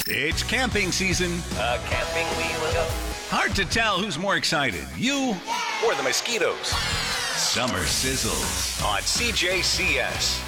It's camping season. Camping wheel ago. Hard to tell who's more excited, you Or the mosquitoes. Summer Sizzles On CJCS.